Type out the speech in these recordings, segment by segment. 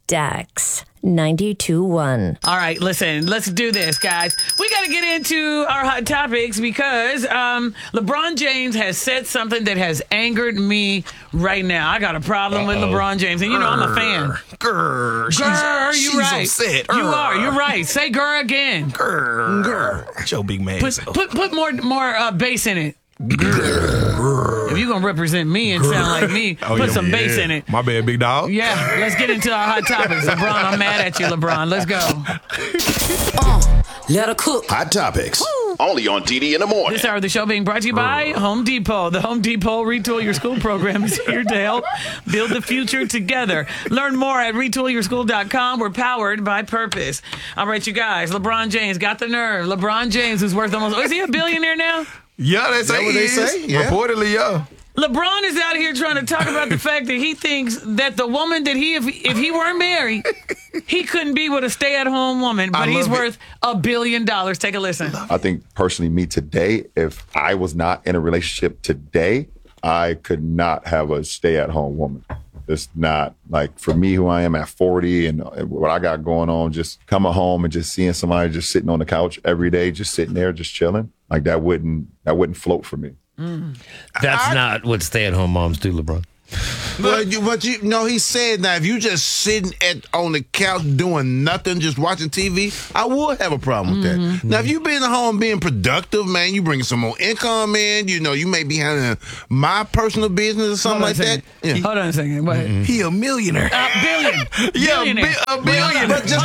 Stax 92.1. All right, listen, let's do this, guys. We got to get into our hot topics because LeBron James has said something that has angered me right now. I got a problem with LeBron James, and you know I'm a fan. Grr, you she's right. upset. You are. You're right. Say grr again. Grr. Your big man. Put more bass in it. If you're going to represent me and sound like me, put some bass in it. My bad, big dog. Yeah, let's get into our hot topics. LeBron, I'm mad at you, LeBron. Let's go. Let her cook. Hot Topics. Only on DD in the morning. This hour of the show being brought to you by Home Depot. The Home Depot Retool Your School program is here to help build the future together. Learn more at retoolyourschool.com. We're powered by purpose. All right, you guys. LeBron James got the nerve. LeBron James is worth almost... Is he a billionaire now? Yeah, that's what they say. Yeah. Reportedly, yeah. LeBron is out here trying to talk about the fact that he thinks that the woman that if he weren't married, he couldn't be with a stay-at-home woman, but he's worth $1 billion. Take a listen. I think personally, me today, if I was not in a relationship today, I could not have a stay-at-home woman. It's not like for me, who I am at 40 and what I got going on, just coming home and just seeing somebody just sitting on the couch every day, just sitting there, just chilling. Like that wouldn't float for me. That's not what stay-at-home moms do, LeBron. But you know, he said now if you just sitting on the couch doing nothing, just watching TV, I would have a problem with that. Now, if you been at home being productive, man, you bring some more income in. You know, you may be handling my personal business or something like that. Yeah. Hold on a second. What? He a millionaire. Billionaire. A billionaire. But just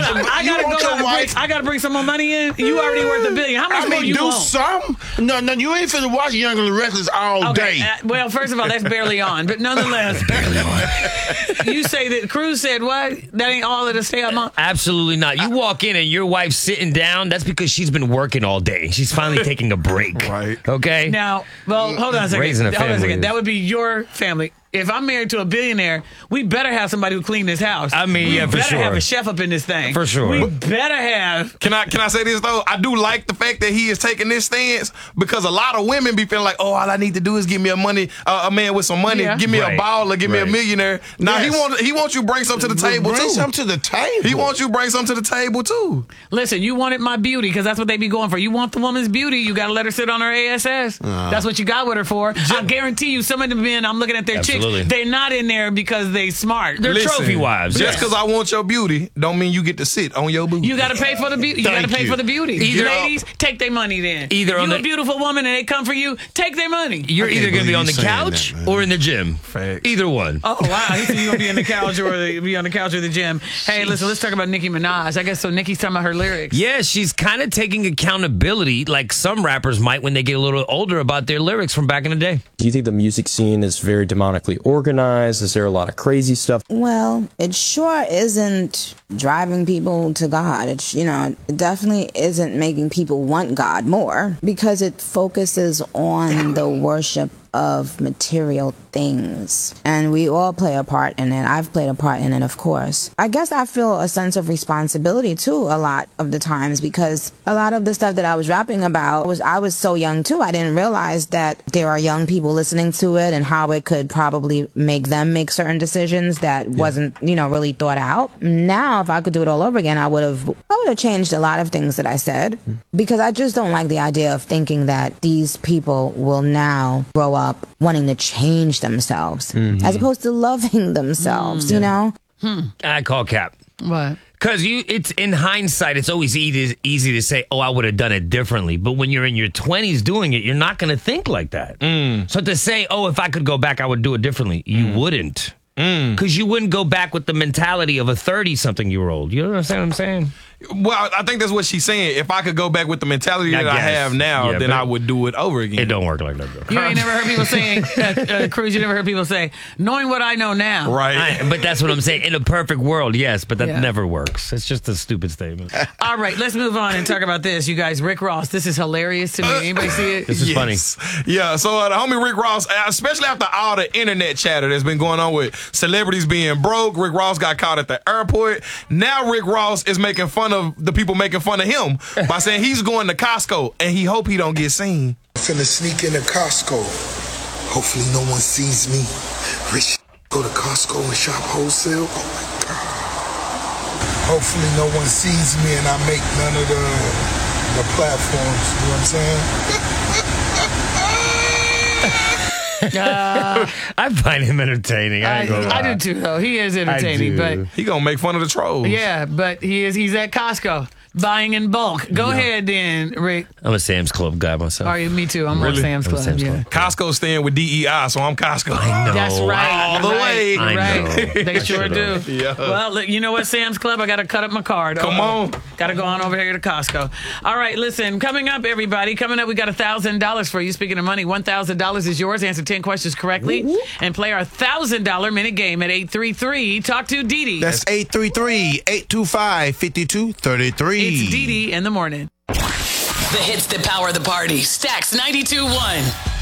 I gotta bring some more money in. You already worth $1 billion. How much more you do want? Some. No, you ain't finna watch Young and the Restless all day. Well, first of all, that's barely on, but nonetheless, barely on. You say that Cruz said what? That ain't all of the stay-at-home. Absolutely not. You walk in and your wife's sitting down. That's because she's been working all day. She's finally taking a break. Right. Okay. Now, well, hold on a second. Raising a Hold on a family second. is- That would be your family. If I'm married to a billionaire, we better have somebody who clean this house. I mean, yeah, for We better sure. have a chef up in this thing. For sure. We better have. Can I say this though? I do like the fact that he is taking this stance because a lot of women be feeling like, oh, all I need to do is give me a man with some money, give me a baller, give me a millionaire. Now he wants you to bring something to the table too. Bring something to the table. He wants you to bring something to the table too. Listen, you wanted my beauty because that's what they be going for. You want the woman's beauty, you got to let her sit on her ASS. That's what you got with her for. I guarantee you, some of the men, I'm looking at their Absolutely. chicks, they're not in there because they smart. They're trophy wives. Just because I want your beauty, don't mean you get to sit on your booty. You got to pay for the beauty. You got to pay for the beauty. Ladies, take their money then. Either if on you're the- a beautiful woman and they come for you, take their money. You're either going to be on the believe you couch saying that, or in the gym. Facts. Either one. Oh wow! He said you gonna be on the couch or the gym. Hey, listen, let's talk about Nicki Minaj. I guess so. Nicki's talking about her lyrics. Yeah, she's kind of taking accountability like some rappers might when they get a little older about their lyrics from back in the day. Do you think the music scene is very demonically organized? Is there a lot of crazy stuff? Well, it sure isn't driving people to God. It's, it definitely isn't making people want God more because it focuses on the worship of material things. And we all play a part in it. I've played a part in it, of course. I guess I feel a sense of responsibility, too, a lot of the times because a lot of the stuff that I was rapping about I was so young, too. I didn't realize that there are young people listening to it and how it could probably make them make certain decisions that wasn't, really thought out. Now, if I could do it all over again, I would have changed a lot of things that I said because I just don't like the idea of thinking that these people will now grow up wanting to change themselves as opposed to loving themselves, I call cap. What? Because it's in hindsight, it's always easy to say, oh, I would have done it differently. But when you're in your 20s doing it, you're not going to think like that. So to say, oh, if I could go back, I would do it differently, you wouldn't. Because you wouldn't go back with the mentality of a 30-something-year-old. You understand what I'm saying? Well, I think that's what she's saying. If I could go back with the mentality that I have now, then I would do it over again. It don't work like that, though. You ain't never heard people saying, Cruz, you never heard people say, knowing what I know now. Right. But that's what I'm saying. In a perfect world, yes, but that never works. It's just a stupid statement. All right, let's move on and talk about this. You guys, Rick Ross, this is hilarious to me. Anybody see it? This is funny. Yeah, so the homie Rick Ross, especially after all the internet chatter that's been going on with celebrities being broke, Rick Ross got caught at the airport. Now Rick Ross is making fun of the people making fun of him by saying he's going to Costco and he hope he don't get seen. I'm finna sneak into Costco. Hopefully no one sees me. Rich go to Costco and shop wholesale. Oh my God. Hopefully no one sees me and I make none of the platforms. You know what I'm saying? I find him entertaining. I do too, though. He is entertaining, but he gonna make fun of the trolls. yeah, but he's at Costco buying in bulk. Go ahead, then, Rick. I'm a Sam's Club guy myself. Are you? Me too. I'm more Sam's Club. Sam's yeah. Club. Costco's staying with DEI, so I'm Costco. I know. That's right. All the way. I Right. know. They sure do. Yeah. Well, look, you know what, Sam's Club? I got to cut up my card. Come on. Got to go on over here to Costco. All right, listen, coming up, everybody. Coming up, we got $1,000 for you. Speaking of money, $1,000 is yours. Answer 10 questions correctly and play our $1,000 minute game at 833. Talk to Dee Dee. That's 833-825-5233. It's Dee Dee in the morning. The hits that power the party. Stacks 92.1.